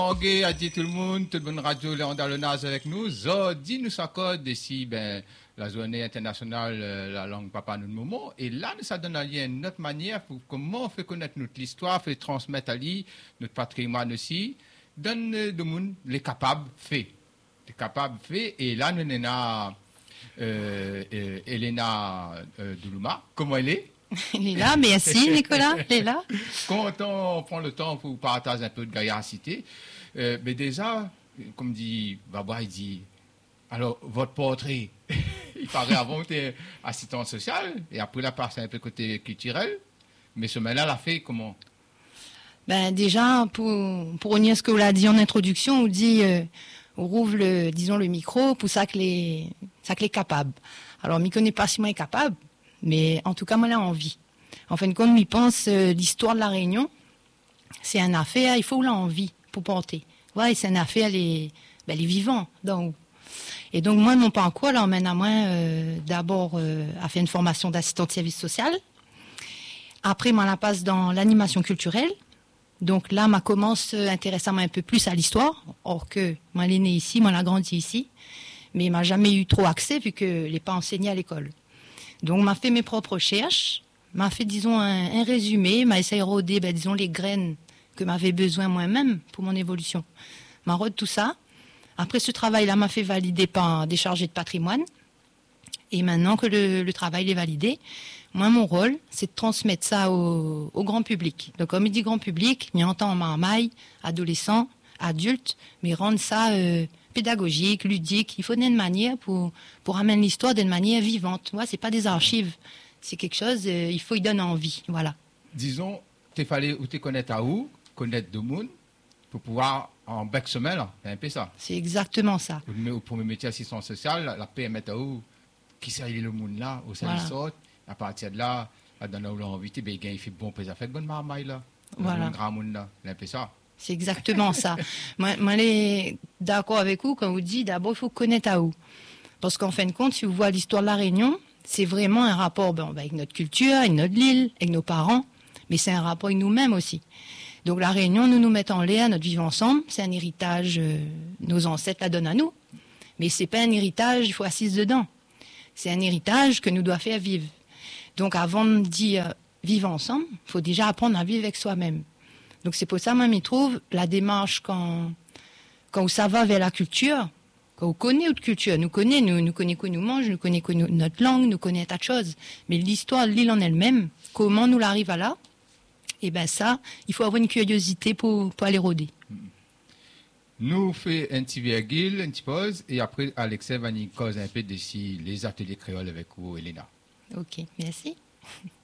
Bonjour à tout le monde, toute bonne radio Léon Dalonaz avec nous. Aujourd'hui, nous s'accorde ici la journée internationale la langue papa nous moment. Et là, nous ça donne un lien, notre manière pour comment on fait connaître notre histoire, fait transmettre à lui, notre patrimoine aussi. Donne de monde les capables fait. Les capables fait. Et là, nous avons Elena Doulouma. Comment elle est? Elle est là, merci Nicolas, elle est là. Quand on prend le temps pour partager un peu de gaillarcité, mais déjà, comme dit Baba, il dit, alors votre portrait, il paraît avant que tu assistant social, et après la passe un peu côté culturel, mais ce moment-là l'a fait comment? Ben déjà, pour revenir à ce que vous l'avez dit en introduction, on dit, on rouvre le micro pour ça que les capables. Alors, je ne connais pas si moi est capable, mais en tout cas, moi, j'ai envie. En fin de compte, je pense l'histoire de la Réunion, c'est une affaire, il faut l'envie pour porter. Ouais, c'est une affaire, elle est vivante. Donc, et donc, moi, mon parcours l'emmène à moi, d'abord, à faire une formation d'assistante de service social. Après, moi, la passe dans l'animation culturelle. Donc là, je commence à intéresser un peu plus à l'histoire. Or que, moi, elle est née ici, moi, elle a grandi ici. Mais je n'ai jamais eu trop accès vu que je n'ai pas enseigné à l'école. Donc, m'a fait mes propres recherches, m'a fait, disons, un résumé, m'a essayé de rôder, disons, les graines que m'avais besoin moi-même pour mon évolution. M'a rôde tout ça. Après ce travail-là, m'a fait valider par des chargés de patrimoine. Et maintenant que le travail est validé, moi, mon rôle, c'est de transmettre ça au grand public. Donc, comme il dit grand public, m'y entend en marmaille, adolescents, adultes, mais rendre ça pédagogique, ludique. Il faut une manière pour amener l'histoire d'une manière vivante. Ouais, c'est pas des archives. C'est quelque chose, il faut y donner envie. Voilà. Disons, il fallait ou te connaître à où, connaître de monde, pour pouvoir en bec semaine, c'est un peu ça. C'est exactement ça. Pour mes métiers assistant social, la PME à où, qui sert le monde là, où ça voilà. Sort, à partir de là, dans où l'on invité, il fait bon, il fait bonne marmaille là. Voilà. Un grand monde là, c'est un peu ça. C'est exactement ça. Moi, je suis d'accord avec vous quand vous dites d'abord, il faut connaître à où. Parce qu'en fin de compte, si vous voyez l'histoire de la Réunion, c'est vraiment un rapport avec notre culture, avec notre île, avec nos parents, mais c'est un rapport avec nous-mêmes aussi. Donc la Réunion, nous mettons en l'air, notre vivre ensemble, c'est un héritage, nos ancêtres la donnent à nous. Mais c'est pas un héritage, il faut assise dedans. C'est un héritage que nous doit faire vivre. Donc avant de dire vivre ensemble, il faut déjà apprendre à vivre avec soi-même. Donc c'est pour ça, moi, je trouve la démarche quand ça va vers la culture, quand on connaît notre culture, nous connaît que nous mange, nous connaît que notre langue, nous connaît tas de choses. Mais l'histoire de l'île en elle-même, comment nous l'arrive à là, et ben ça, il faut avoir une curiosité pour aller rôder. Nous faisons un petit virgule, une petite pause, et après, Alexei va nous causer un peu d'ici les ateliers créoles avec vous, Elena. Ok, merci.